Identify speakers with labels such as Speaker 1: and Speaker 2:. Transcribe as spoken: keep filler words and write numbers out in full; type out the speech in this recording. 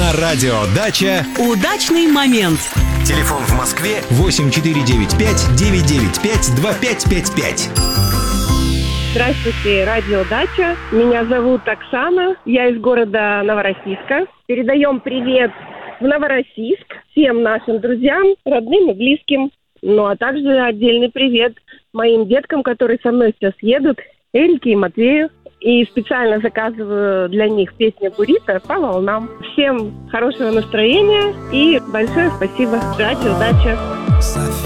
Speaker 1: На радио «Дача»
Speaker 2: удачный момент.
Speaker 1: Телефон в Москве восемь четыре девять пять девять девять пять два пять пять пять.
Speaker 3: Здравствуйте, радио «Дача». Меня зовут Оксана, я из города Новороссийска. Передаем привет в Новороссийск всем нашим друзьям, родным и близким. Ну, а также отдельный привет моим деткам, которые со мной сейчас едут, Эрике и Матвею. И специально заказываю для них песню «Бурито» по волнам. Всем хорошего настроения и большое спасибо. Радио «Дача».